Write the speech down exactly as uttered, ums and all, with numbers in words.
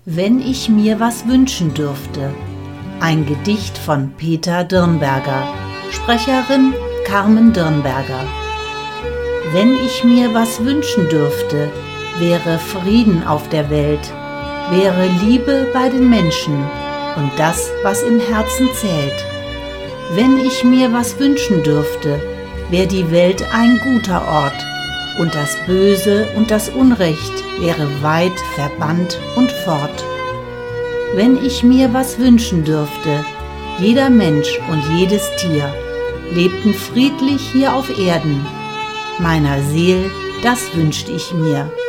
Wenn ich mir was wünschen dürfte. Ein Gedicht von Peter Dirnberger. Sprecherin Carmen Dirnberger. Wenn ich mir was wünschen dürfte, wäre Frieden auf der Welt, wäre Liebe bei den Menschen und das, was im Herzen zählt. Wenn ich mir was wünschen dürfte, wäre die Welt ein guter Ort und das Böse und das Unrecht wäre weit verbannt und fort. Wenn ich mir was wünschen dürfte, jeder Mensch und jedes Tier lebten friedlich hier auf Erden. Meiner Seel, das wünschte ich mir.